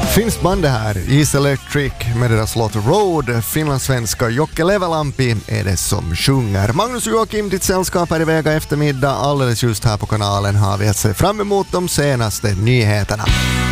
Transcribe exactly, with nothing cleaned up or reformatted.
Finns band det här, East Electric med deras låt Road. Finlandssvenska Jocke Levelampi är det som sjunger. Magnus och Joakim, ditt sällskap är iväg eftermiddag. Alldeles just här på kanalen har vi att se fram emot de senaste nyheterna.